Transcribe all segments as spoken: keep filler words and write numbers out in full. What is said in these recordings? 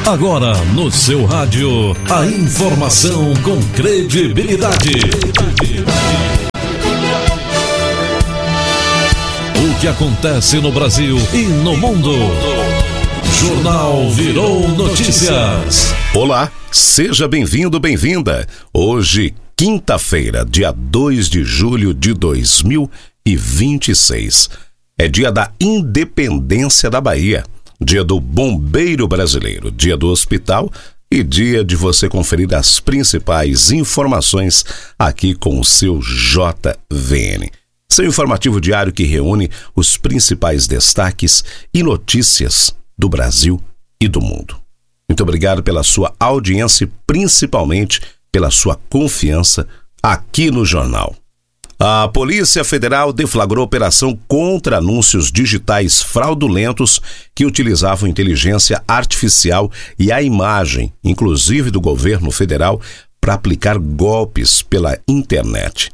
Agora no seu rádio, a informação com credibilidade. O que acontece no Brasil e no mundo. Jornal Virou Notícias. Olá, seja bem-vindo, bem-vinda. Hoje, quinta-feira, dia dois de julho de dois mil e vinte e seis. É dia da Independência da Bahia. Dia do Bombeiro Brasileiro, dia do Hospital e dia de você conferir as principais informações aqui com o seu J V N. Seu informativo diário que reúne os principais destaques e notícias do Brasil e do mundo. Muito obrigado pela sua audiência e principalmente pela sua confiança aqui no jornal. A Polícia Federal deflagrou operação contra anúncios digitais fraudulentos que utilizavam inteligência artificial e a imagem, inclusive do governo federal, para aplicar golpes pela internet.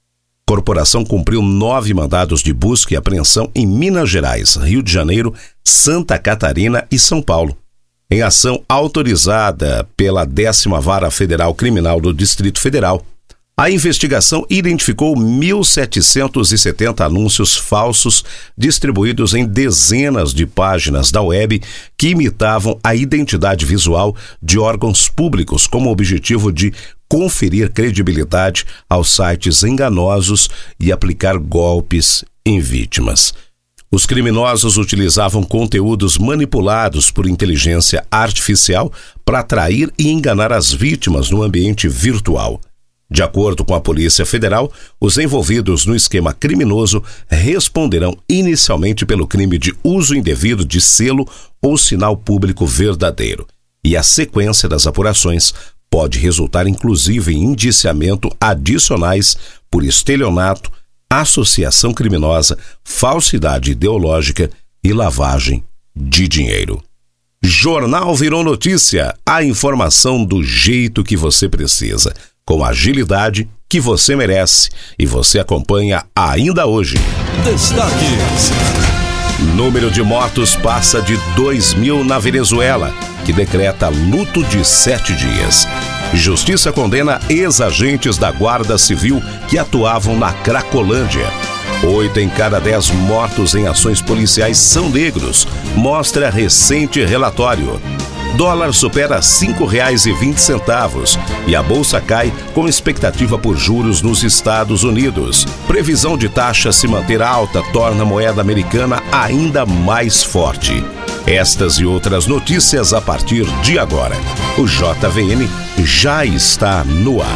A corporação cumpriu nove mandados de busca e apreensão em Minas Gerais, Rio de Janeiro, Santa Catarina e São Paulo. Em ação autorizada pela décima Vara Federal Criminal do Distrito Federal, a investigação identificou mil setecentos e setenta anúncios falsos distribuídos em dezenas de páginas da web que imitavam a identidade visual de órgãos públicos como objetivo de conferir credibilidade aos sites enganosos e aplicar golpes em vítimas. Os criminosos utilizavam conteúdos manipulados por inteligência artificial para atrair e enganar as vítimas no ambiente virtual. De acordo com a Polícia Federal, os envolvidos no esquema criminoso responderão inicialmente pelo crime de uso indevido de selo ou sinal público verdadeiro. E a sequência das apurações pode resultar inclusive em indiciamento adicionais por estelionato, associação criminosa, falsidade ideológica e lavagem de dinheiro. Jornal Virou Notícia, a informação do jeito que você precisa, com a agilidade que você merece, e você acompanha ainda hoje. Destaques: número de mortos passa de dois mil na Venezuela, que decreta luto de sete dias. Justiça condena ex-agentes da Guarda Civil que atuavam na Cracolândia. Oito em cada dez mortos em ações policiais são negros, mostra recente relatório. Dólar supera cinco reais e vinte centavos e a bolsa cai com expectativa por juros nos Estados Unidos. Previsão de taxa se manter alta torna a moeda americana ainda mais forte. Estas e outras notícias a partir de agora. O J V N já está no ar.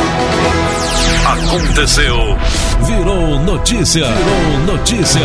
Aconteceu. Virou notícia. Virou notícia.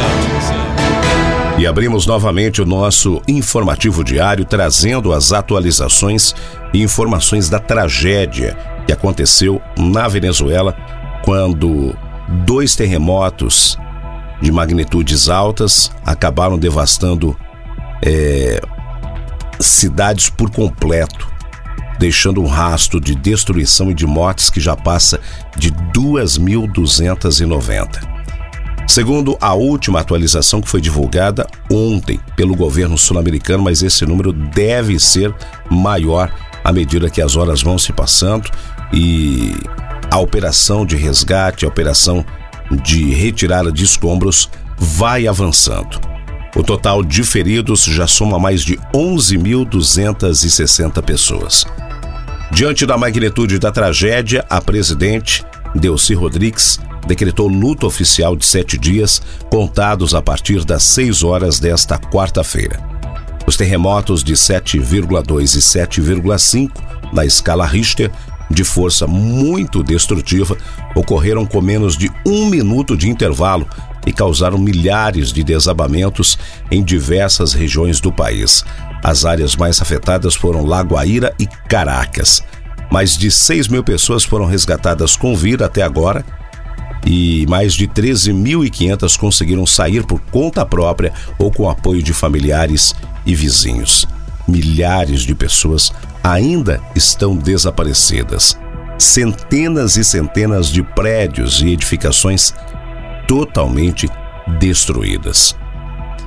E abrimos novamente o nosso informativo diário, trazendo as atualizações e informações da tragédia que aconteceu na Venezuela, quando dois terremotos de magnitudes altas acabaram devastando é, cidades por completo, deixando um rastro de destruição e de mortes que já passa de duas mil duzentas e noventa. Segundo a última atualização que foi divulgada ontem pelo governo sul-americano, mas esse número deve ser maior à medida que as horas vão se passando e a operação de resgate, a operação de retirada de escombros vai avançando. O total de feridos já soma mais de onze mil duzentas e sessenta pessoas. Diante da magnitude da tragédia, a presidente Delcy Rodrigues decretou luto oficial de sete dias, contados a partir das seis horas desta quarta-feira. Os terremotos de sete vírgula dois e sete vírgula cinco na escala Richter, de força muito destrutiva, ocorreram com menos de um minuto de intervalo e causaram milhares de desabamentos em diversas regiões do país. As áreas mais afetadas foram La Guaira e Caracas. Mais de seis mil pessoas foram resgatadas com vida até agora e mais de treze mil e quinhentas conseguiram sair por conta própria ou com apoio de familiares e vizinhos. Milhares de pessoas ainda estão desaparecidas. Centenas e centenas de prédios e edificações totalmente destruídas.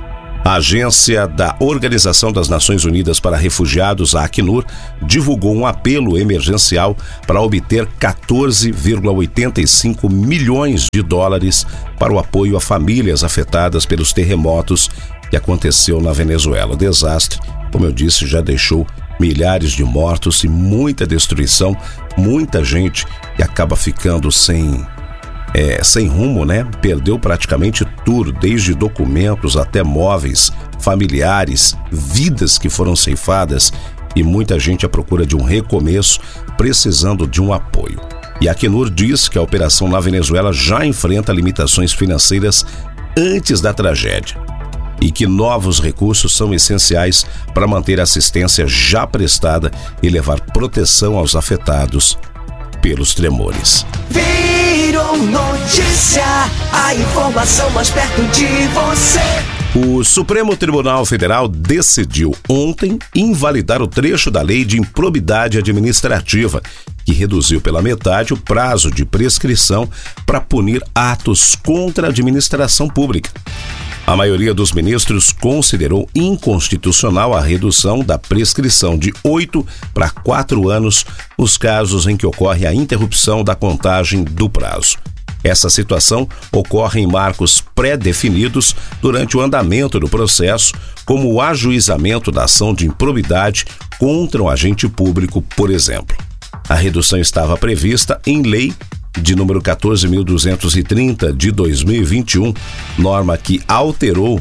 A agência da Organização das Nações Unidas para Refugiados, a Acnur, divulgou um apelo emergencial para obter quatorze vírgula oitenta e cinco milhões de dólares para o apoio a famílias afetadas pelos terremotos que aconteceu na Venezuela. O desastre, como eu disse, já deixou milhares de mortos e muita destruição, muita gente que acaba ficando sem... É, sem rumo, né? Perdeu praticamente tudo, desde documentos até móveis, familiares, vidas que foram ceifadas e muita gente à procura de um recomeço, precisando de um apoio. E a Acnur diz que a operação na Venezuela já enfrenta limitações financeiras antes da tragédia e que novos recursos são essenciais para manter a assistência já prestada e levar proteção aos afetados pelos tremores. Virou notícia, a informação mais perto de você. O Supremo Tribunal Federal decidiu ontem invalidar o trecho da Lei de Improbidade Administrativa, que reduziu pela metade o prazo de prescrição para punir atos contra a administração pública. A maioria dos ministros considerou inconstitucional a redução da prescrição de oito para quatro anos nos casos em que ocorre a interrupção da contagem do prazo. Essa situação ocorre em marcos pré-definidos durante o andamento do processo, como o ajuizamento da ação de improbidade contra um agente público, por exemplo. A redução estava prevista em lei de número quatorze mil duzentos e trinta de dois mil e vinte e um, norma que alterou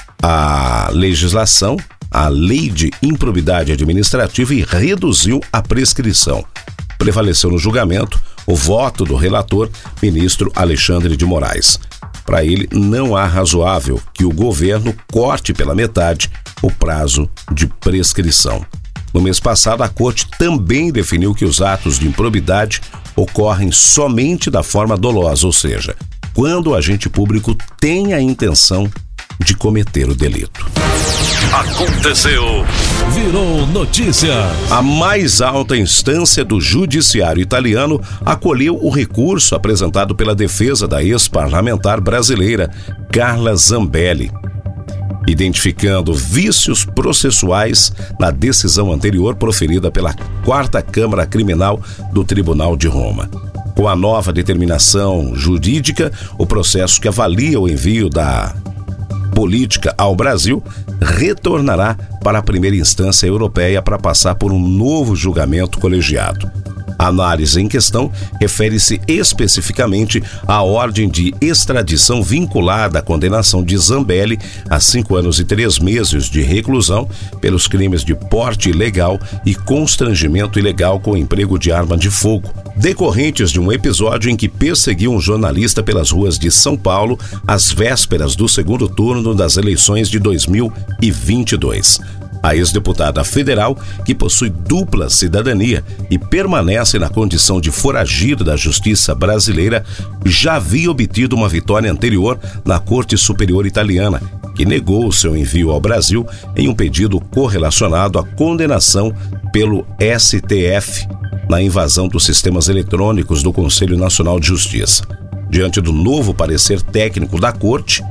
a legislação, a Lei de Improbidade Administrativa, e reduziu a prescrição. Prevaleceu no julgamento o voto do relator, ministro Alexandre de Moraes. Para ele, não há razoável que o governo corte pela metade o prazo de prescrição. No mês passado, a Corte também definiu que os atos de improbidade ocorrem somente da forma dolosa, ou seja, quando o agente público tem a intenção de cometer o delito. Aconteceu, virou notícia. A mais alta instância do judiciário italiano acolheu o recurso apresentado pela defesa da ex-parlamentar brasileira Carla Zambelli, identificando vícios processuais na decisão anterior proferida pela Quarta Câmara Criminal do Tribunal de Roma. Com a nova determinação jurídica, o processo que avalia o envio da política ao Brasil retornará para a primeira instância europeia para passar por um novo julgamento colegiado. A análise em questão refere-se especificamente à ordem de extradição vinculada à condenação de Zambelli a cinco anos e três meses de reclusão pelos crimes de porte ilegal e constrangimento ilegal com emprego de arma de fogo, decorrentes de um episódio em que perseguiu um jornalista pelas ruas de São Paulo às vésperas do segundo turno das eleições de dois mil e vinte e dois. A ex-deputada federal, que possui dupla cidadania e permanece na condição de foragida da justiça brasileira, já havia obtido uma vitória anterior na Corte Superior Italiana, que negou seu envio ao Brasil em um pedido correlacionado à condenação pelo S T F na invasão dos sistemas eletrônicos do Conselho Nacional de Justiça. Diante do novo parecer técnico da Corte,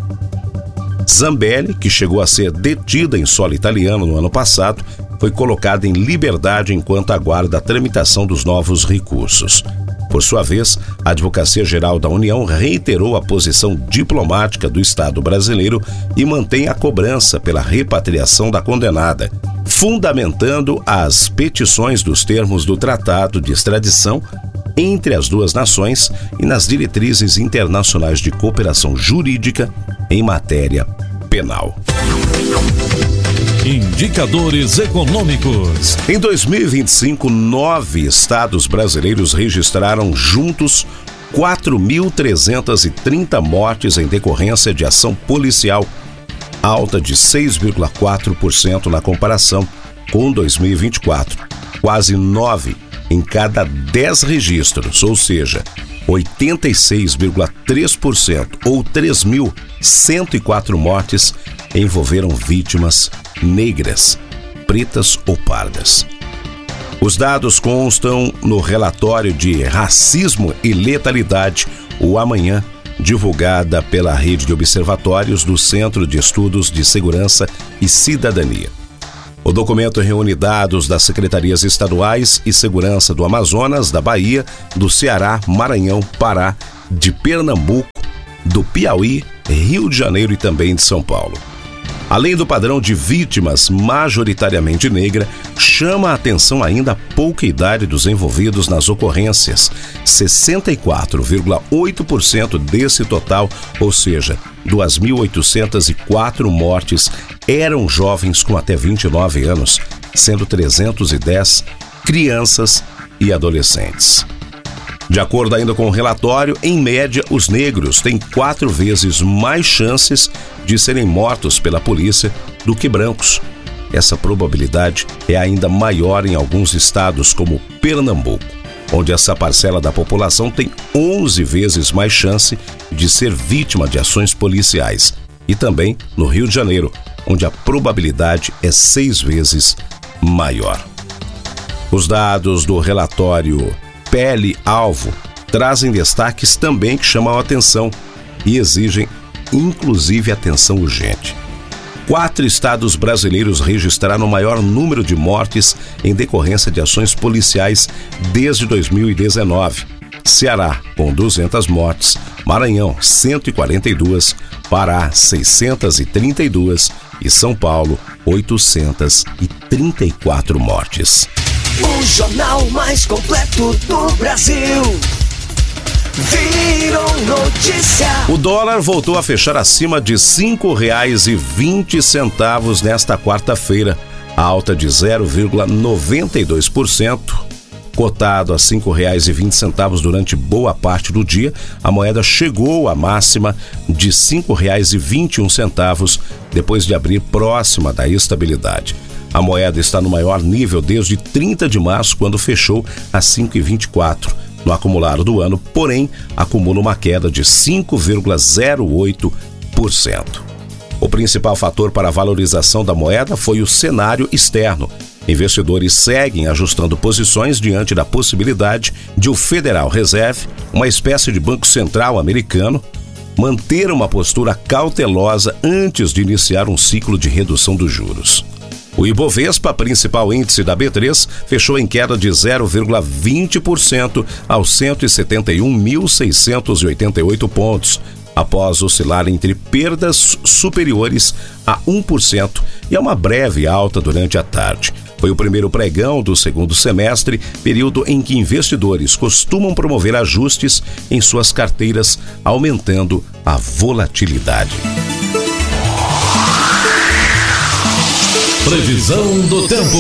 Zambelli, que chegou a ser detida em solo italiano no ano passado, foi colocada em liberdade enquanto aguarda a tramitação dos novos recursos. Por sua vez, a Advocacia Geral da União reiterou a posição diplomática do Estado brasileiro e mantém a cobrança pela repatriação da condenada, fundamentando as petições dos termos do Tratado de Extradição entre as duas nações e nas diretrizes internacionais de cooperação jurídica em matéria penal. Indicadores econômicos. Em dois mil e vinte e cinco, nove estados brasileiros registraram juntos quatro mil trezentas e trinta mortes em decorrência de ação policial, alta de seis vírgula quatro por cento na comparação com dois mil e vinte e quatro. Quase nove em cada dez registros, ou seja, oitenta e seis vírgula três por cento ou três mil cento e quatro mortes envolveram vítimas negras, pretas ou pardas. Os dados constam no relatório de Racismo e Letalidade, o Amanhã, divulgada pela rede de observatórios do Centro de Estudos de Segurança e Cidadania. O documento reúne dados das secretarias estaduais e segurança do Amazonas, da Bahia, do Ceará, Maranhão, Pará, de Pernambuco, do Piauí, Rio de Janeiro e também de São Paulo. Além do padrão de vítimas majoritariamente negra, chama a atenção ainda a pouca idade dos envolvidos nas ocorrências. sessenta e quatro vírgula oito por cento desse total, ou seja, duas mil oitocentas e quatro mortes, eram jovens com até vinte e nove anos, sendo trezentos e dez crianças e adolescentes. De acordo ainda com o relatório, em média, os negros têm quatro vezes mais chances de serem mortos pela polícia do que brancos. Essa probabilidade é ainda maior em alguns estados, como Pernambuco, onde essa parcela da população tem onze vezes mais chance de ser vítima de ações policiais, e também no Rio de Janeiro, onde a probabilidade é seis vezes maior. Os dados do relatório Pele-Alvo trazem destaques também que chamam a atenção e exigem, inclusive, atenção urgente. Quatro estados brasileiros registraram o maior número de mortes em decorrência de ações policiais desde dois mil e dezenove. Ceará, com duzentas mortes, Maranhão, cento e quarenta e duas, Pará, seiscentas e trinta e duas e São Paulo, oitocentas e trinta e quatro mortes. O jornal mais completo do Brasil. Virou notícia. O dólar voltou a fechar acima de cinco reais e vinte centavos nesta quarta-feira, alta de zero vírgula noventa e dois por cento. Cotado a cinco reais e vinte centavos durante boa parte do dia, a moeda chegou à máxima de cinco reais e vinte e um centavos depois de abrir próxima da estabilidade. A moeda está no maior nível desde trinta de março, quando fechou a cinco reais e vinte e quatro centavos. No acumulado do ano, porém, acumula uma queda de cinco vírgula zero oito por cento. O principal fator para a valorização da moeda foi o cenário externo. Investidores seguem ajustando posições diante da possibilidade de o Federal Reserve, uma espécie de banco central americano, manter uma postura cautelosa antes de iniciar um ciclo de redução dos juros. O Ibovespa, principal índice da B três, fechou em queda de zero vírgula vinte por cento aos cento e setenta e um mil seiscentos e oitenta e oito pontos, após oscilar entre perdas superiores a um por cento e a uma breve alta durante a tarde. Foi o primeiro pregão do segundo semestre, período em que investidores costumam promover ajustes em suas carteiras, aumentando a volatilidade. Previsão do tempo.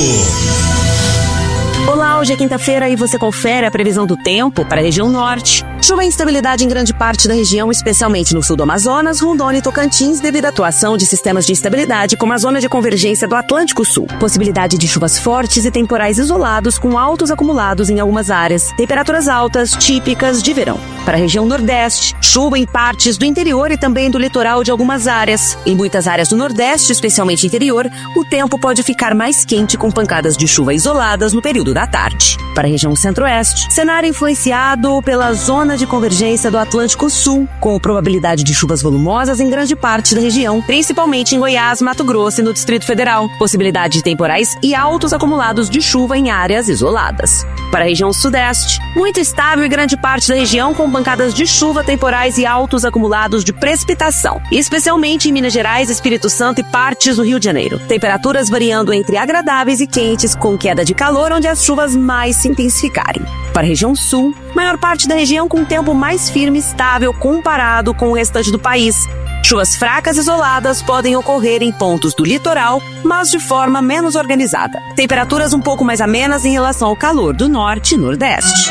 Olá, hoje é quinta-feira e você confere a previsão do tempo para a região norte. Chuva e instabilidade em grande parte da região, especialmente no sul do Amazonas, Rondônia e Tocantins, devido à atuação de sistemas de instabilidade como a zona de convergência do Atlântico Sul. Possibilidade de chuvas fortes e temporais isolados com altos acumulados em algumas áreas. Temperaturas altas típicas de verão. Para a região nordeste, chuva em partes do interior e também do litoral de algumas áreas. Em muitas áreas do nordeste, especialmente interior, o tempo pode ficar mais quente com pancadas de chuva isoladas no período da tarde. Para a região centro-oeste, cenário influenciado pela zona de convergência do Atlântico Sul, com probabilidade de chuvas volumosas em grande parte da região, principalmente em Goiás, Mato Grosso e no Distrito Federal. Possibilidade de temporais e altos acumulados de chuva em áreas isoladas. Para a região sudeste, muito estável e grande parte da região com pancadas de chuva, temporais e altos acumulados de precipitação, especialmente em Minas Gerais, Espírito Santo e partes do Rio de Janeiro. Temperaturas variando entre agradáveis e quentes, com queda de calor onde as chuvas mais se intensificarem. Para a região sul, maior parte da região com tempo mais firme e estável comparado com o restante do país. Chuvas fracas isoladas podem ocorrer em pontos do litoral, mas de forma menos organizada. Temperaturas um pouco mais amenas em relação ao calor do norte e nordeste.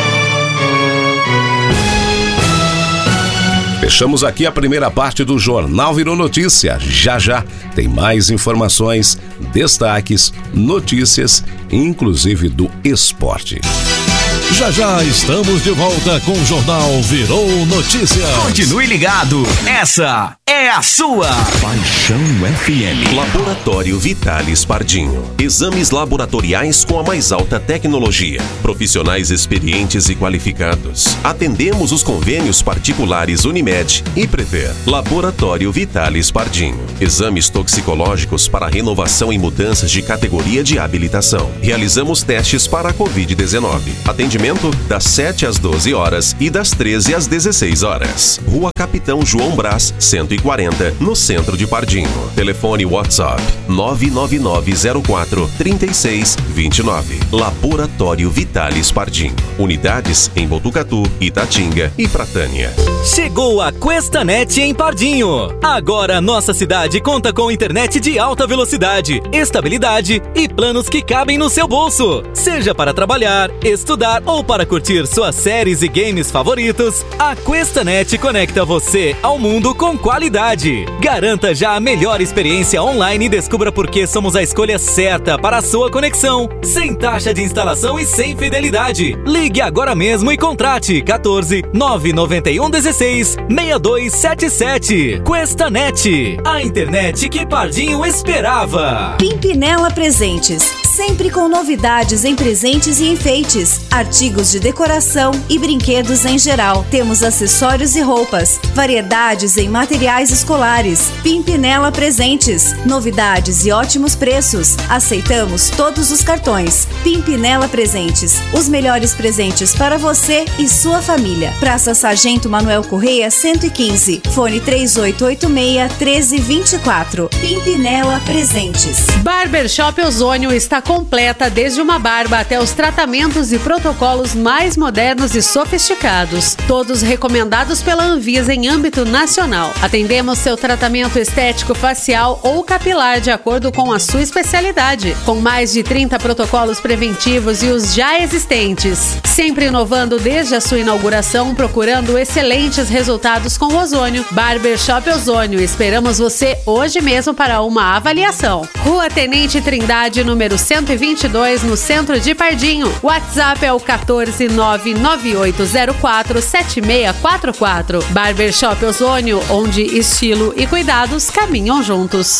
Fechamos aqui a primeira parte do Jornal Virou Notícia. Já já tem mais informações, destaques, notícias, inclusive do esporte. Já já estamos de volta com o Jornal Virou Notícias. Continue ligado, essa é a sua Paixão F M. Laboratório Vitalis Pardinho. Exames laboratoriais com a mais alta tecnologia. Profissionais experientes e qualificados. Atendemos os convênios particulares Unimed e Prever. Laboratório Vitalis Pardinho. Exames toxicológicos para renovação e mudanças de categoria de habilitação. Realizamos testes para a covid dezenove. Atendimento das sete às doze horas e das treze às dezesseis horas. Rua Capitão João Brás, cento e quarenta, no centro de Pardinho. Telefone WhatsApp nove nove nove zero quatro três seis dois nove. Laboratório Vitalis Pardinho. Unidades em Botucatu, Itatinga e Pratânia. Chegou a Questanet em Pardinho. Agora nossa cidade conta com internet de alta velocidade, estabilidade e planos que cabem no seu bolso. Seja para trabalhar, estudar ou para curtir suas séries e games favoritos, a Questanet conecta você ao mundo com qualidade. Garanta já a melhor experiência online e descubra por que somos a escolha certa para a sua conexão, sem taxa de instalação e sem fidelidade. Ligue agora mesmo e contrate quatorze, nove nove um, dezesseis, seis dois sete sete. Questanet, a internet que Pardinho esperava. Pimpinela Presentes, sempre com novidades em presentes e enfeites, artigos de decoração e brinquedos em geral. Temos acessórios e roupas, variedades em materiais escolares. Pimpinela Presentes, novidades e ótimos preços. Aceitamos todos os cartões. Pimpinela Presentes, os melhores presentes para você e sua família. Praça Sargento Manuel Correia, cento e quinze. Fone três oito oito seis, um três dois quatro. Pimpinela Presentes. Barbershop Ozônio está completa, desde uma barba até os tratamentos e protocolos mais modernos e sofisticados, todos recomendados pela Anvisa em âmbito nacional. Atendemos seu tratamento estético facial ou capilar de acordo com a sua especialidade, com mais de trinta protocolos preventivos e os já existentes, sempre inovando desde a sua inauguração, procurando excelentes resultados com o Ozônio. Barbershop Ozônio, esperamos você hoje mesmo para uma avaliação. Rua Tenente Trindade, número cento e vinte e dois, no centro de Pardinho. WhatsApp é o quatorze, nove nove oito zero quatro, sete seis quatro quatro. Barbershop Ozônio, onde estilo e cuidados caminham juntos.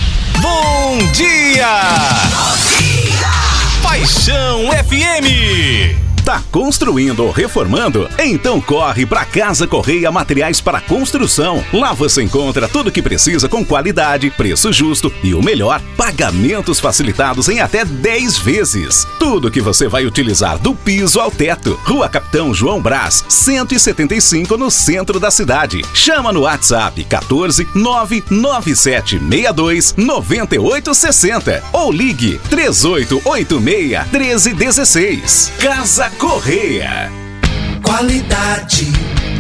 Bom dia! Bom dia! Paixão F M! Tá construindo ou reformando? Então corre para Casa Correia Materiais para Construção. Lá você encontra tudo o que precisa com qualidade, preço justo e o melhor, pagamentos facilitados em até dez vezes. Tudo que você vai utilizar do piso ao teto. Rua Capitão João Brás, cento e setenta e cinco, no centro da cidade. Chama no WhatsApp quatorze, nove nove sete seis dois, nove oito seis zero ou ligue três oito oito seis, um três um seis. Casa Correia. Qualidade,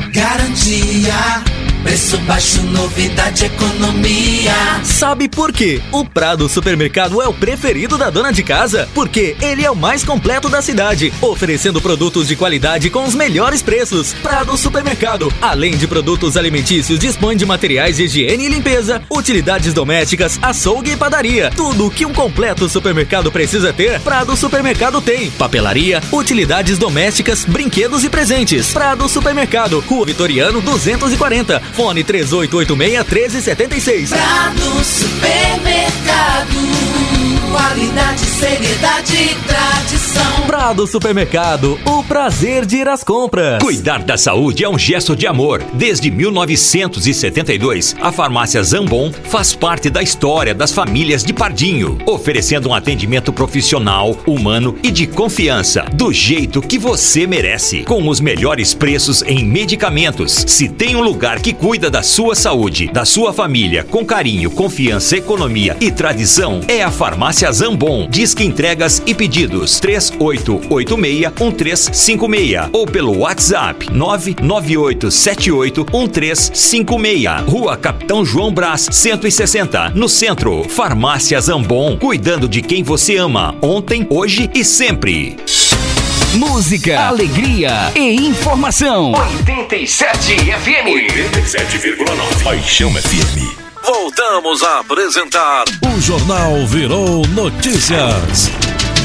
garantia, preço baixo, novidade, economia. Sabe por quê? O Prado Supermercado é o preferido da dona de casa, porque ele é o mais completo da cidade, oferecendo produtos de qualidade com os melhores preços. Prado Supermercado, além de produtos alimentícios, dispõe de materiais de higiene e limpeza, utilidades domésticas, açougue e padaria. Tudo o que um completo supermercado precisa ter, Prado Supermercado tem. Papelaria, utilidades domésticas, brinquedos e presentes. Prado Supermercado, Rua Vitoriano duzentos e quarenta. Fone três oito oito seis, um três sete seis. Prado Supermercado, qualidade, seriedade e tradição. Prado Supermercado, o prazer de ir às compras. Cuidar da saúde é um gesto de amor. Desde mil novecentos e setenta e dois, a farmácia Zambon faz parte da história das famílias de Pardinho, oferecendo um atendimento profissional, humano e de confiança, do jeito que você merece, com os melhores preços em medicamentos. Se tem um lugar que cuida da sua saúde, da sua família, com carinho, confiança, economia e tradição, é a farmácia Zambon. Disque entregas e pedidos três oito oito seis, um três cinco seis ou pelo WhatsApp nove nove oito sete oito, um três cinco seis. Rua Capitão João Brás, cento e sessenta, no centro. Farmácia Zambon, cuidando de quem você ama, ontem, hoje e sempre. Música, alegria e informação. oitenta e sete F M. oitenta e sete vírgula nove. Paixão F M. Voltamos a apresentar o Jornal Virou Notícias.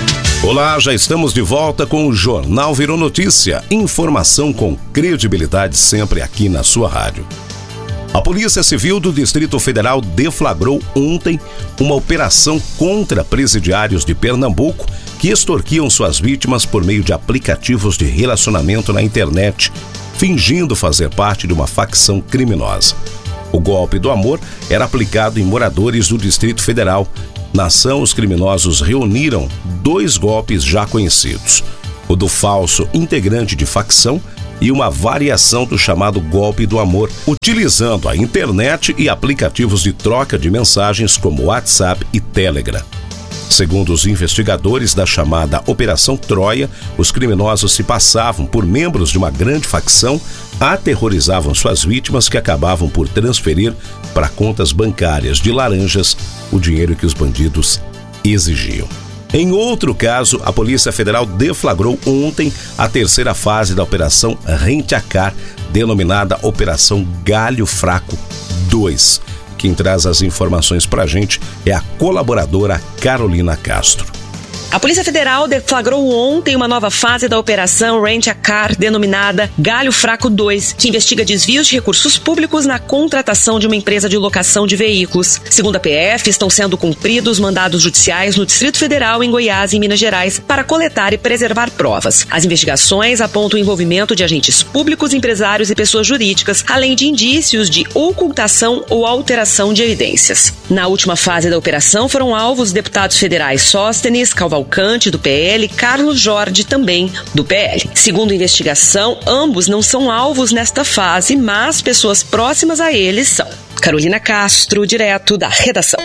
Olá, já estamos de volta com o Jornal Virou Notícia. Informação com credibilidade sempre aqui na sua rádio. A Polícia Civil do Distrito Federal deflagrou ontem uma operação contra presidiários de Pernambuco que extorquiam suas vítimas por meio de aplicativos de relacionamento na internet, fingindo fazer parte de uma facção criminosa. O golpe do amor era aplicado em moradores do Distrito Federal. Na ação, os criminosos reuniram dois golpes já conhecidos: o do falso integrante de facção e uma variação do chamado golpe do amor, utilizando a internet e aplicativos de troca de mensagens como WhatsApp e Telegram. Segundo os investigadores da chamada Operação Troia, os criminosos se passavam por membros de uma grande facção, aterrorizavam suas vítimas, que acabavam por transferir para contas bancárias de laranjas o dinheiro que os bandidos exigiam. Em outro caso, a Polícia Federal deflagrou ontem a terceira fase da Operação Rent-a-Car, denominada Operação Galho Fraco dois. Quem traz as informações pra gente é a colaboradora Carolina Castro. A Polícia Federal deflagrou ontem uma nova fase da Operação Rent-a-Car, denominada Galho Fraco dois, que investiga desvios de recursos públicos na contratação de uma empresa de locação de veículos. Segundo a P F, estão sendo cumpridos mandados judiciais no Distrito Federal, em Goiás e em Minas Gerais, para coletar e preservar provas. As investigações apontam o envolvimento de agentes públicos, empresários e pessoas jurídicas, além de indícios de ocultação ou alteração de evidências. Na última fase da operação foram alvos deputados federais Sóstenes, Cavalcante, do P L, Carlos Jorge, também do P L. Segundo a investigação, ambos não são alvos nesta fase, mas pessoas próximas a eles são. Carolina Castro, direto da redação.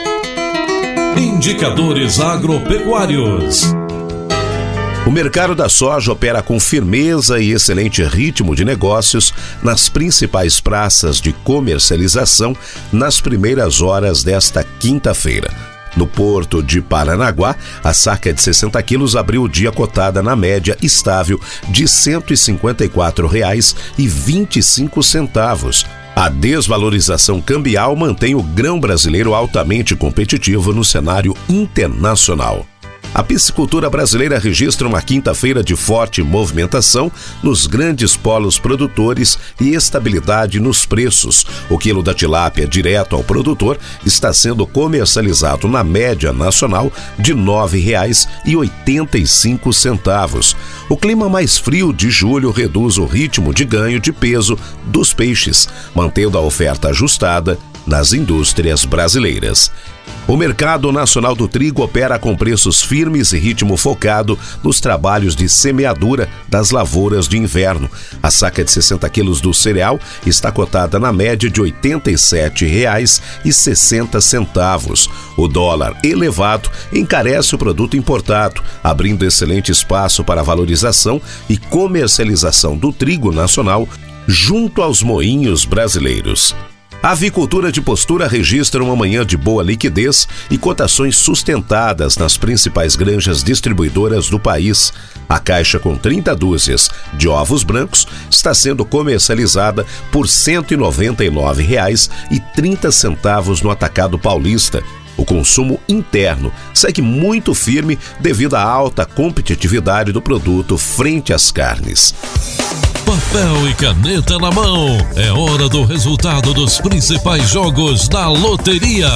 Indicadores agropecuários. O mercado da soja opera com firmeza e excelente ritmo de negócios nas principais praças de comercialização nas primeiras horas desta quinta-feira. No porto de Paranaguá, a saca de sessenta quilos abriu o dia cotada na média estável de cento e cinquenta e quatro reais e vinte e cinco centavos. A desvalorização cambial mantém o grão brasileiro altamente competitivo no cenário internacional. A piscicultura brasileira registra uma quinta-feira de forte movimentação nos grandes polos produtores e estabilidade nos preços. O quilo da tilápia direto ao produtor está sendo comercializado na média nacional de nove reais e oitenta e cinco centavos. O clima mais frio de julho reduz o ritmo de ganho de peso dos peixes, mantendo a oferta ajustada nas indústrias brasileiras. O mercado nacional do trigo opera com preços firmes e ritmo focado nos trabalhos de semeadura das lavouras de inverno. A saca de sessenta quilos do cereal está cotada na média de oitenta e sete reais e sessenta centavos. O dólar elevado encarece o produto importado, abrindo excelente espaço para a valorização e comercialização do trigo nacional junto aos moinhos brasileiros. A avicultura de postura registra uma manhã de boa liquidez e cotações sustentadas nas principais granjas distribuidoras do país. A caixa com trinta dúzias de ovos brancos está sendo comercializada por cento e noventa e nove reais e trinta centavos no Atacado Paulista. O consumo interno segue muito firme devido à alta competitividade do produto frente às carnes. Papel e caneta na mão. É hora do resultado dos principais jogos da loteria.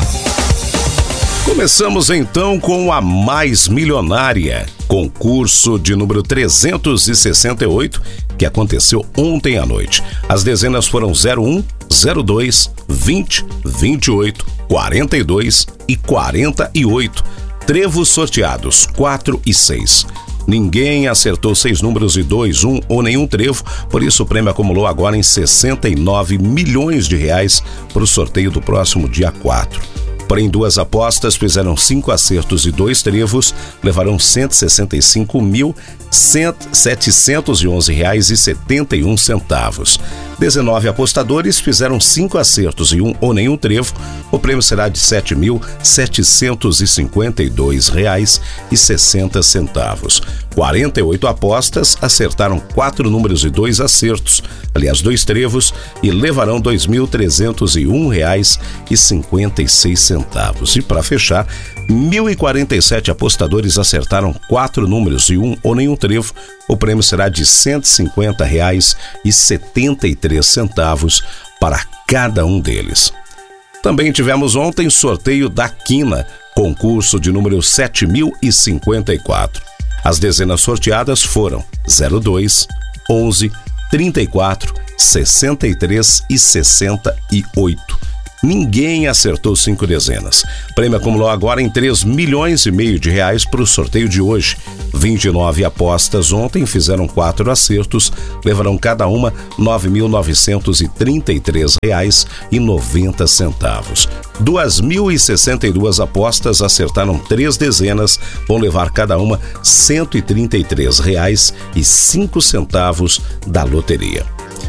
Começamos então com a Mais Milionária, concurso de número trezentos e sessenta e oito, que aconteceu ontem à noite. As dezenas foram zero um, zero dois, vinte, vinte e oito, quarenta e dois e quarenta e oito. Trevos sorteados quatro e seis. Ninguém acertou seis números e dois, um ou nenhum trevo, por isso o prêmio acumulou agora em sessenta e nove milhões de reais para o sorteio do próximo dia quatro. Porém, duas apostas fizeram cinco acertos e dois trevos, levaram cento e sessenta e cinco mil, setecentos e onze reais e setenta e um centavos. dezenove apostadores fizeram cinco acertos e um ou nenhum trevo. O prêmio será de sete mil setecentos e cinquenta e dois reais e sessenta centavos. quarenta e oito apostas acertaram quatro números e dois acertos, aliás, dois trevos, e levarão dois mil trezentos e um reais e cinquenta e seis centavos. E para fechar, mil e quarenta e sete apostadores acertaram quatro números e um ou nenhum trevo. O prêmio será de cento e cinquenta reais e setenta e três centavos para cada um deles. Também tivemos ontem sorteio da Quina, concurso de número sete mil e cinquenta e quatro. As dezenas sorteadas foram zero dois, onze, trinta e quatro, sessenta e três e sessenta e oito. Ninguém acertou cinco dezenas. O prêmio acumulou agora em três milhões e meio de reais para o sorteio de hoje. vinte e nove apostas ontem fizeram quatro acertos, levarão cada uma nove mil novecentos e trinta e três reais e noventa centavos. duas mil e sessenta e duas apostas acertaram três dezenas, vão levar cada uma cento e trinta e três reais e cinco centavos da loteria.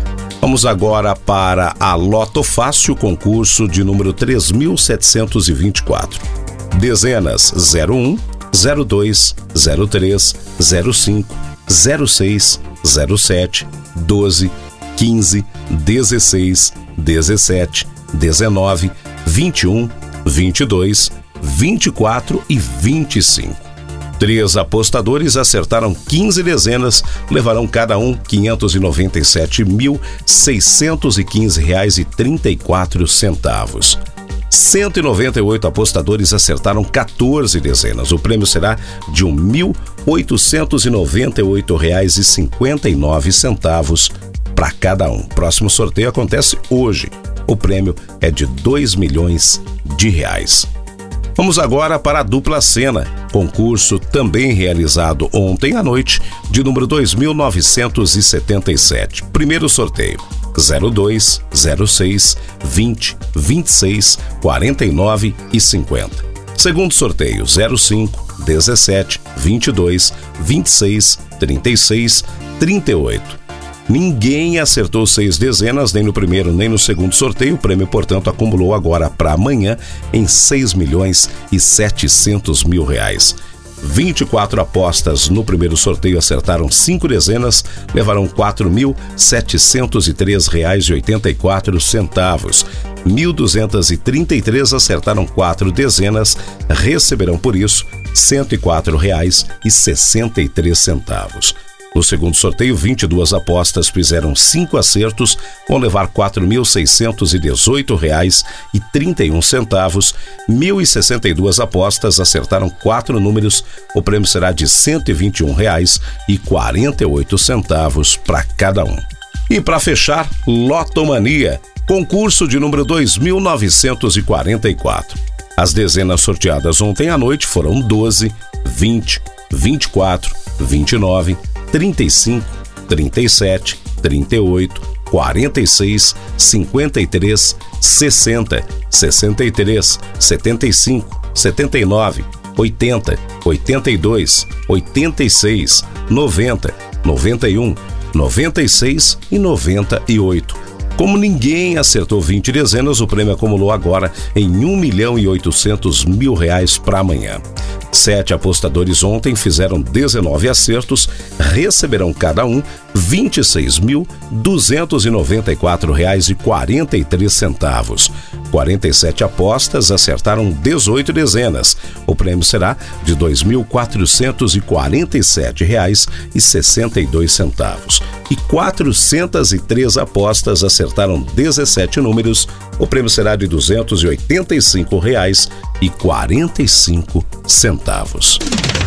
Vamos agora para a Loto Fácil, concurso de número três mil setecentos e vinte e quatro. Dezenas zero um, zero dois, zero três, zero cinco, zero seis, zero sete, doze, quinze, dezesseis, dezessete, dezenove, vinte e um, vinte e dois, vinte e quatro e vinte e cinco. Três apostadores acertaram quinze dezenas, levarão cada um quinhentos e noventa e sete mil, seiscentos e quinze reais e trinta e quatro centavos. cento e noventa e oito apostadores acertaram quatorze dezenas. O prêmio será de um mil oitocentos e noventa e oito reais e cinquenta e nove centavos para cada um. Próximo sorteio acontece hoje. O prêmio é de dois milhões de reais. Vamos agora para a Dupla Sena, concurso também realizado ontem à noite, de número dois mil novecentos e setenta e sete. Primeiro sorteio, zero dois, zero seis, vinte, vinte e seis, quarenta e nove e cinquenta. Segundo sorteio, zero cinco, dezessete, vinte e dois, vinte e seis, trinta e seis, trinta e oito. Ninguém acertou seis dezenas, nem no primeiro nem no segundo sorteio. O prêmio, portanto, acumulou agora para amanhã em seis milhões e setecentos mil reais. vinte e quatro apostas no primeiro sorteio acertaram cinco dezenas, levarão quatro mil setecentos e três reais e oitenta e quatro centavos. mil duzentos e trinta e três acertaram quatro dezenas, receberão por isso cento e quatro reais e sessenta e três centavos. No segundo sorteio, vinte e duas apostas fizeram cinco acertos, vão levar quatro mil seiscentos e dezoito reais e trinta e um centavos. mil e sessenta e duas apostas acertaram quatro números. O prêmio será de cento e vinte e um reais e quarenta e oito centavos para cada um. E para fechar, Lotomania, concurso de número dois mil novecentos e quarenta e quatro. As dezenas sorteadas ontem à noite foram doze, vinte, vinte e quatro, vinte e nove, trinta e cinco, trinta e sete, trinta e oito, quarenta e seis, cinquenta e três, sessenta, sessenta e três, setenta e cinco, setenta e nove, oitenta, oitenta e dois, oitenta e seis, noventa, noventa e um, noventa e seis e noventa e oito. Como ninguém acertou vinte dezenas, o prêmio acumulou agora em um milhão e oitocentos mil reais para amanhã. Sete apostadores ontem fizeram dezenove acertos, receberão cada um vinte e seis mil duzentos e noventa e quatro reais e quarenta e três centavos. quarenta e sete apostas acertaram dezoito dezenas. O prêmio será de dois mil quatrocentos e quarenta e sete reais e sessenta e dois centavos. E quatrocentas e três apostas acertaram dezessete números. O prêmio será de duzentos e oitenta e cinco reais e quarenta e cinco centavos.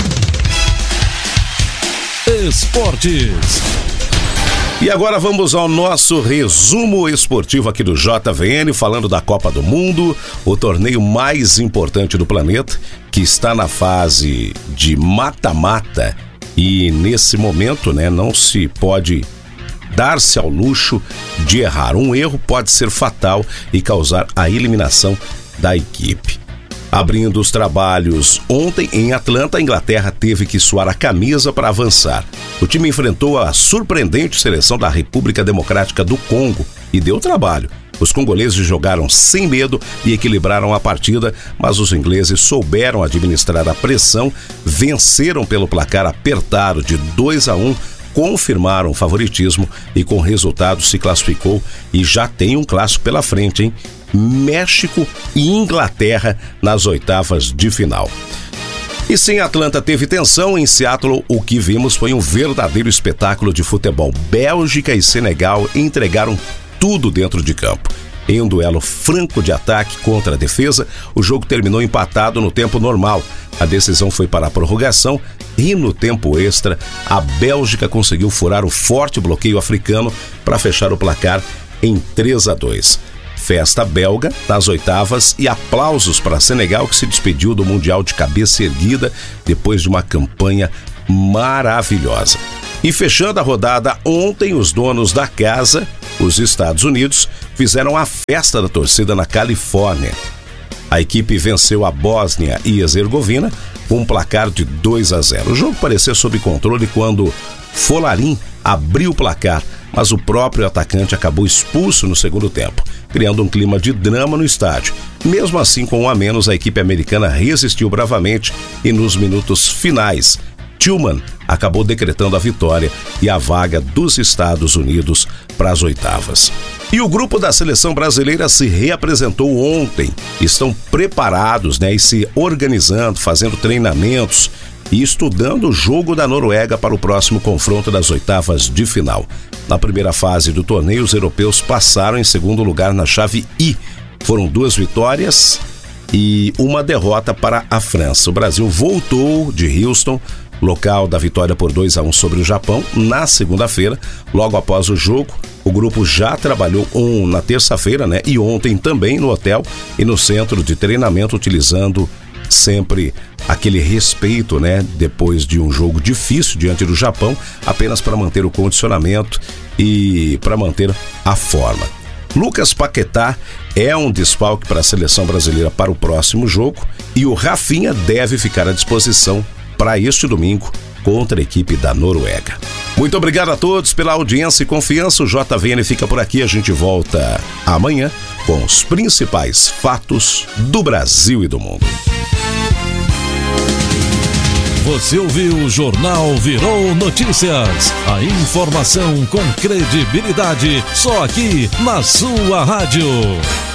Esportes. E agora vamos ao nosso resumo esportivo aqui do J V N, falando da Copa do Mundo, o torneio mais importante do planeta, que está na fase de mata-mata. E nesse momento, né, não se pode dar-se ao luxo de errar. Um erro pode ser fatal e causar a eliminação da equipe. Abrindo os trabalhos ontem em Atlanta, a Inglaterra teve que suar a camisa para avançar. O time enfrentou a surpreendente seleção da República Democrática do Congo e deu trabalho. Os congoleses jogaram sem medo e equilibraram a partida, mas os ingleses souberam administrar a pressão, venceram pelo placar apertado de dois a um, confirmaram o favoritismo e com o resultado se classificou e já tem um clássico pela frente, hein? México e Inglaterra nas oitavas de final. E se em Atlanta teve tensão, em Seattle o que vimos foi um verdadeiro espetáculo de futebol. Bélgica e Senegal entregaram tudo dentro de campo. Em um duelo franco de ataque contra a defesa, o jogo terminou empatado no tempo normal. A decisão foi para a prorrogação e no tempo extra, a Bélgica conseguiu furar o forte bloqueio africano para fechar o placar em três a dois. Festa belga nas oitavas e aplausos para Senegal, que se despediu do Mundial de cabeça erguida depois de uma campanha maravilhosa. E fechando a rodada ontem, os donos da casa, os Estados Unidos, fizeram a festa da torcida na Califórnia. A equipe venceu a Bósnia e Herzegovina com um placar de dois a zero. O jogo parecia sob controle quando Folarin abriu o placar, mas o próprio atacante acabou expulso no segundo tempo, criando um clima de drama no estádio. Mesmo assim, com um a menos, a equipe americana resistiu bravamente e nos minutos finais, Tillman acabou decretando a vitória e a vaga dos Estados Unidos para as oitavas. E o grupo da seleção brasileira se reapresentou ontem. Estão preparados, né, e se organizando, fazendo treinamentos e estudando o jogo da Noruega para o próximo confronto das oitavas de final. Na primeira fase do torneio, os europeus passaram em segundo lugar na chave I. Foram duas vitórias e uma derrota para a França. O Brasil voltou de Houston, local da vitória por dois a um sobre o Japão, na segunda-feira. Logo após o jogo, o grupo já trabalhou um na terça-feira, né? E ontem também no hotel e no centro de treinamento, utilizando sempre aquele respeito, né? Depois de um jogo difícil diante do Japão, apenas para manter o condicionamento e para manter a forma. Lucas Paquetá é um desfalque para a seleção brasileira para o próximo jogo e o Rafinha deve ficar à disposição para este domingo contra a equipe da Noruega. Muito obrigado a todos pela audiência e confiança. O J V N fica por aqui. A gente volta amanhã com os principais fatos do Brasil e do mundo. Você ouviu o Jornal Virou Notícias. A informação com credibilidade só aqui na sua rádio.